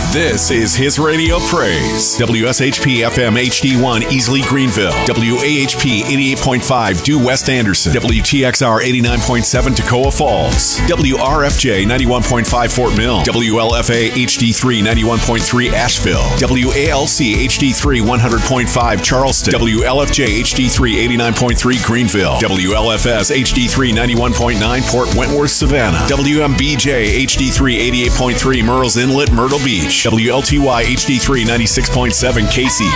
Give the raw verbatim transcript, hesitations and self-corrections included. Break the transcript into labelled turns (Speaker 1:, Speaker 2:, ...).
Speaker 1: This is His Radio Praise. W S H P F M H D one Easley Greenville. W A H P eighty-eight point five Due West Anderson. W T X R eighty-nine point seven Toccoa Falls. W R F J ninety-one point five Fort Mill. W L F A H D three ninety-one point three Asheville. W A L C H D three one hundred point five Charleston. W L F J H D three eighty-nine point three Greenville. W L F S H D three ninety-one point nine Port Wentworth Savannah. W M B J H D three eighty-eight point three Murrells Inlet Myrtle Beach. W L T Y H D three ninety-six point seven Casey.